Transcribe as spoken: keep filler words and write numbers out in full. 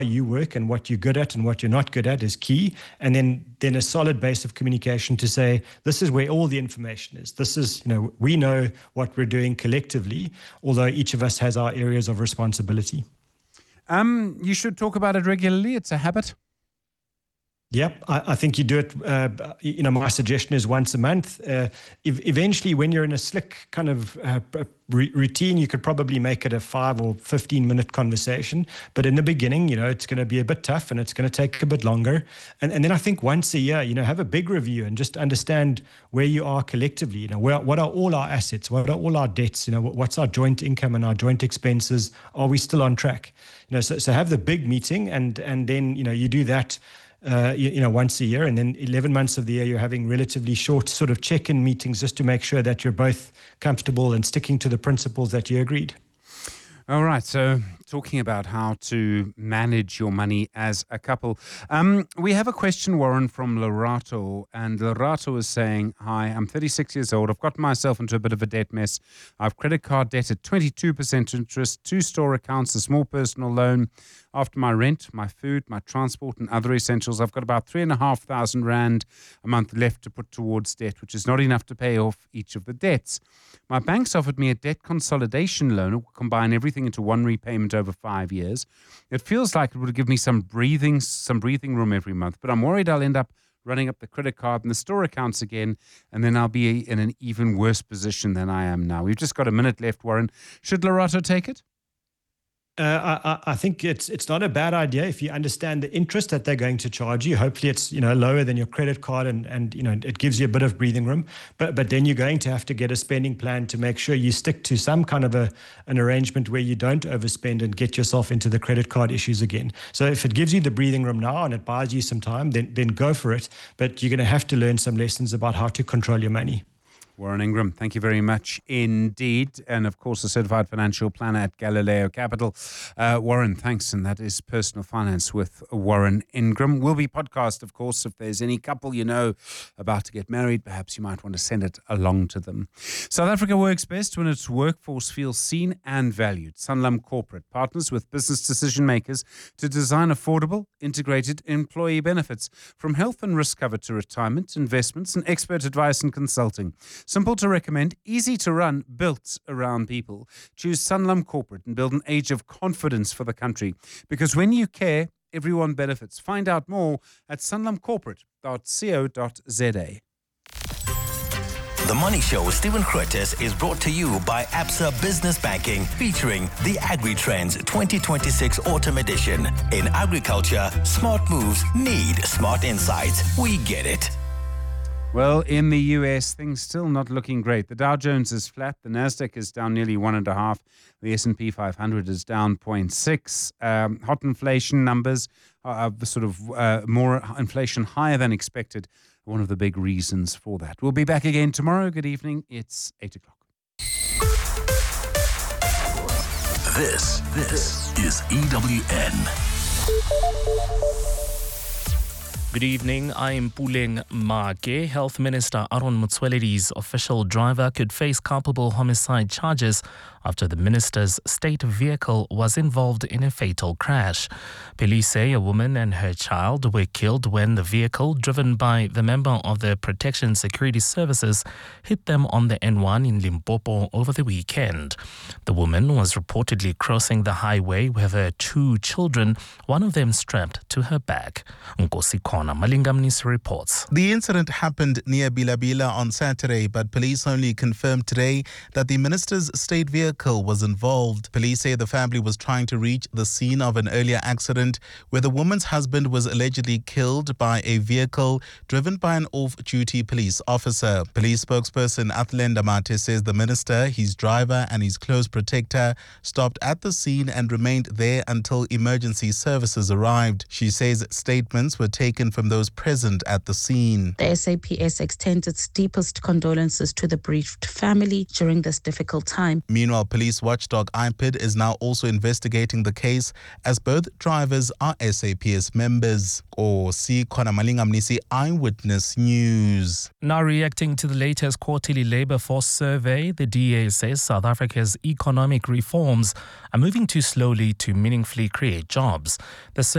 you work and what you're good at and what you're not good at is key. And then, then a solid base of communication to say, this is where all the information is. This is, you know, we know what we're doing collectively, although each of us has our areas of responsibility. Um, you should talk about it regularly. It's a habit. Yep, I, I think you do it, uh, you know, my suggestion is once a month. Uh, ev- eventually, when you're in a slick kind of uh, r- routine, you could probably make it a five or fifteen minute conversation. But in the beginning, you know, it's going to be a bit tough and it's going to take a bit longer. And, and then I think once a year, you know, have a big review and just understand where you are collectively. You know, where, what are all our assets? What are all our debts? You know, what's our joint income and our joint expenses? Are we still on track? You know, so, so have the big meeting and, and then, you know, you do that Uh, you, you know, once a year, and then eleven months of the year, you're having relatively short sort of check-in meetings just to make sure that you're both comfortable and sticking to the principles that you agreed. All right, so talking about how to manage your money as a couple. Um, we have a question, Warren, from Lorato, and Lorato is saying, hi, I'm thirty-six years old. I've gotten myself into a bit of a debt mess. I've credit card debt at twenty-two percent interest, two store accounts, a small personal loan. After my rent, my food, my transport and other essentials, I've got about three and a half thousand rand a month left to put towards debt, which is not enough to pay off each of the debts. My bank's offered me a debt consolidation loan. It will combine everything into one repayment over five years. It feels like it would give me some breathing, some breathing room every month, but I'm worried I'll end up running up the credit card and the store accounts again, and then I'll be in an even worse position than I am now. We've just got a minute left, Warren. Should Lorato take it? Uh, I, I think it's it's not a bad idea if you understand the interest that they're going to charge you. Hopefully, it's you know lower than your credit card, and and you know it gives you a bit of breathing room. But but then you're going to have to get a spending plan to make sure you stick to some kind of a an arrangement where you don't overspend and get yourself into the credit card issues again. So if it gives you the breathing room now and it buys you some time, then then go for it. But you're going to have to learn some lessons about how to control your money. Warren Ingram, thank you very much indeed. And of course, a certified financial planner at Galileo Capital. Uh, Warren, thanks. And that is Personal Finance with Warren Ingram. Will be podcast, of course. If there's any couple you know about to get married, perhaps you might want to send it along to them. South Africa works best when its workforce feels seen and valued. Sanlam Corporate partners with business decision makers to design affordable, integrated employee benefits, from health and risk cover to retirement, investments, and expert advice and consulting. Simple to recommend, easy to run, built around people. Choose Sanlam Corporate and build an age of confidence for the country. Because when you care, everyone benefits. Find out more at sanlam corporate dot co dot za. The Money Show with Stephen Curtis is brought to you by Absa Business Banking, featuring the AgriTrends twenty twenty-six Autumn Edition. In agriculture, smart moves need smart insights. We get it. Well, in the U S, things still not looking great. The Dow Jones is flat. The Nasdaq is down nearly one and a half. The S and P five hundred is down zero point six. Um, hot inflation numbers are sort of uh, more inflation higher than expected. One of the big reasons for that. We'll be back again tomorrow. Good evening. It's eight o'clock. This, this is E W N. Good evening, I'm Puleng Make. Health Minister Aaron Motsoaledi's official driver could face culpable homicide charges after the minister's state vehicle was involved in a fatal crash. Police say a woman and her child were killed when the vehicle, driven by the member of the Protection Security Services, hit them on the N one in Limpopo over the weekend. The woman was reportedly crossing the highway with her two children, one of them strapped to her back. Nkosi Kona Malingamnis reports. The incident happened near Bilabila on Saturday, but police only confirmed today that the minister's state vehicle was involved. Police say the family was trying to reach the scene of an earlier accident where the woman's husband was allegedly killed by a vehicle driven by an off-duty police officer. Police spokesperson Athlenda Mate says the minister, his driver and his close protector stopped at the scene and remained there until emergency services arrived. She says statements were taken from those present at the scene. The S A P S extends its deepest condolences to the bereaved family during this difficult time. Meanwhile, Meanwhile, police watchdog I P I D is now also investigating the case as both drivers are S A P S members. Or see Kona Malingamnisi Eyewitness News. Now reacting to the latest quarterly labour force survey, the D A says South Africa's economic reforms are moving too slowly to meaningfully create jobs. The